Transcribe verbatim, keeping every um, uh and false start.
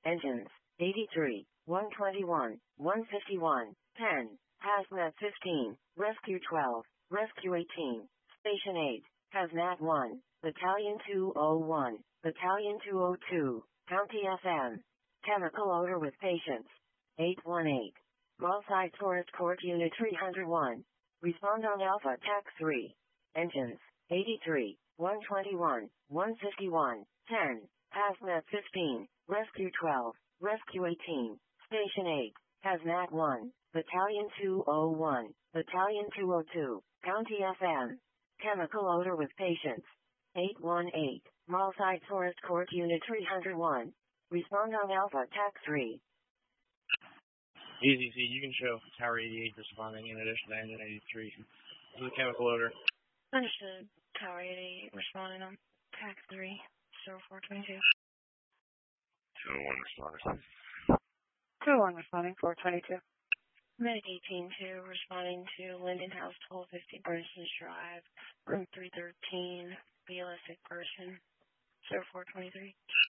Engines, eighty-three, one twenty-one, one fifty-one, ten. Hazmat fifteen, Rescue twelve, Rescue eighteen, Station eight, Hazmat one, Battalion two oh one, Battalion two oh two, County F M. Chemical odor with patients. eight one eight. Mulside Tourist Court Unit three oh one. Respond on Alpha Tac three. Engines, eighty-three, one twenty-one, one fifty-one, ten. Hazmat fifteen, Rescue twelve, Rescue eighteen, Station eight, Hazmat one, Battalion two oh one, Battalion two oh two, County F M. Chemical odor with patients. eight one eight. Mulside Tourist Court Unit three oh one. Respond on Alpha Tac three. E Z C, you can show Tower eighty-eight responding in addition to Engine eighty-three. This is a chemical odor. Understood. Tower eighty-eight responding on Tac three, zero four twenty-two. two oh one responders. two oh one responding, four twenty-two. Medic eighteen two responding to Linden House, twelve fifty Burnson's Drive, room three thirteen, B L S sick person, zero four twenty-three.